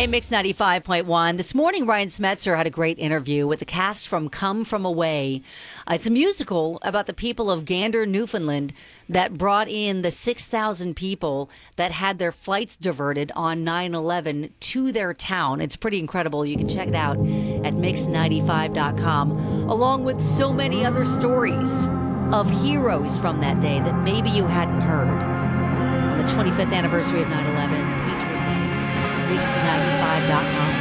Hey, Mix 95.1. This morning, Ryan Smetzer had a great interview with the cast from Come From Away. It's a musical about the people of Gander, Newfoundland that brought in the 6,000 people that had their flights diverted on 9/11 to their town. It's pretty incredible. You can check it out at mix95.com, along with so many other stories of heroes from that day that maybe you hadn't heard. On the 25th anniversary of 9/11, Patriot Day, mix95.com.